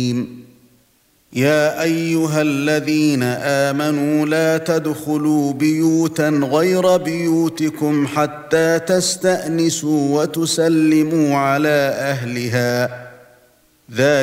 يا ايها الذين امنوا لا تدخلوا بيوتا غير بيوتكم حتى تستأنسوا وتسلموا على اهلها ذلك